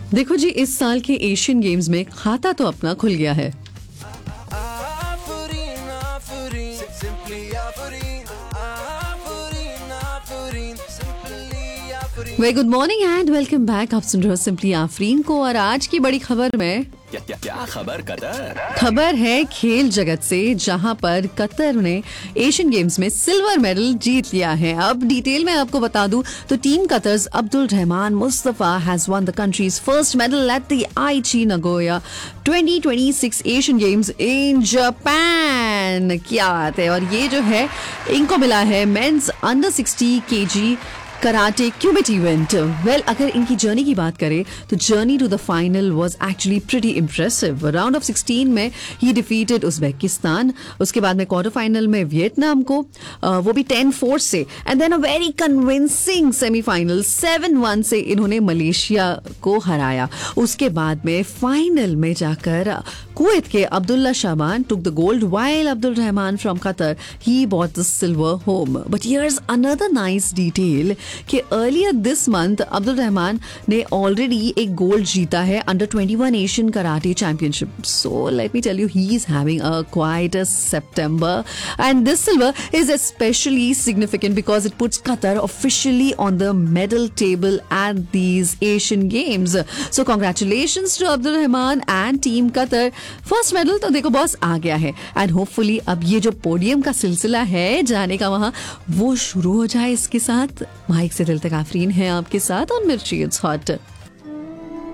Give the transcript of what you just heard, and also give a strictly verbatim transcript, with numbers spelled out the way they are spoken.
देखो जी, इस साल के एशियन गेम्स में खाता तो अपना खुल गया है। Afureen, Afureen, simply Afureen, Afureen, Afureen, simply Afureen. Way good morning and welcome back. आप सुन रहे हो सिंपली आफरीन को, और आज की बड़ी खबर में क्या क्या क्या खबर कतर? खबर है खेल जगत से, जहां पर कतर ने एशियन गेम्स में सिल्वर मेडल जीत लिया है। अब डिटेल में आपको बता दूं तो team Qatar's Abdul Rahman Mustafa has one the countries first medal at the आईची Nagoya twenty twenty six Asian games in Japan. क्या बात है। और ये जो है इनको मिला है mains under sixty KG karate qubit event. Well, अगर इनकी जर्नी की बात करें तो journey to the final was actually pretty impressive. Round of sixteen में ही डिफीटेड उज्बेकिस्तान, उसके बाद में क्वार्टर फाइनल में वियतनाम को, uh, वो भी टेन फोर से, and then a very convincing semifinal seven one से इन्होंने मलेशिया को हराया। उसके बाद में फाइनल में जाकर कुवैत के अब्दुल्ला शाबान took the gold while Abdul Rahman from Qatar he bought the silver home. But here's another nice detail कि earlier this month Abdul Rahman ने ऑलरेडी एक गोल्ड जीता है under twenty one Asian karate championship. So let me tell you, he is having a quite a September, and this silver is specially significant because it puts Qatar officially on the medal table at these Asian games. So congratulations to Abdul Rahman and team Qatar. First medal तो देखो boss आ गया है, and hopefully अब ये जो podium का सिलसिला है जाने का वहां, वो शुरू हो जाए इसके साथ। माइक से दिल तक आफरीन है आपके साथ और मिर्ची इट्स हॉट।